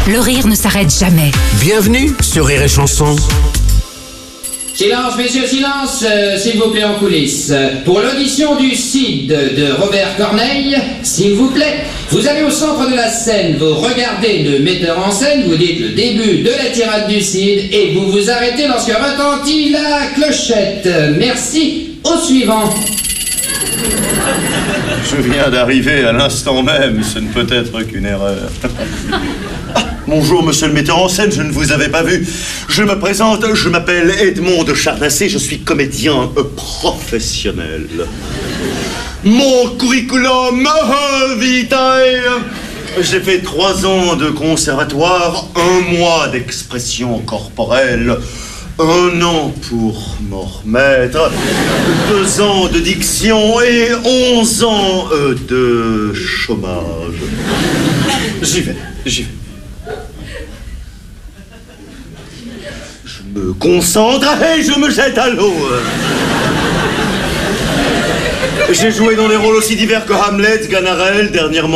Le rire ne s'arrête jamais. Bienvenue sur Rire et Chanson. Silence, messieurs, silence, s'il vous plaît, en coulisses. Pour l'audition du Cid de Robert Corneille, s'il vous plaît, vous allez au centre de la scène, vous regardez le metteur en scène, vous dites le début de la tirade du Cid et vous vous arrêtez lorsque retentit la clochette. Merci, au suivant. Je viens d'arriver à l'instant même, ce ne peut être qu'une erreur. Bonjour, monsieur le metteur en scène, je ne vous avais pas vu. Je me présente, je m'appelle Edmond de Chardassé, je suis comédien professionnel. Mon curriculum vitae, j'ai fait 3 ans de conservatoire, 1 mois d'expression corporelle, 1 an pour m'en remettre, 2 ans de diction et 11 ans de chômage. J'y vais. Je me concentre et je me jette à l'eau. J'ai joué dans des rôles aussi divers que Hamlet, Ganarelle, dernièrement.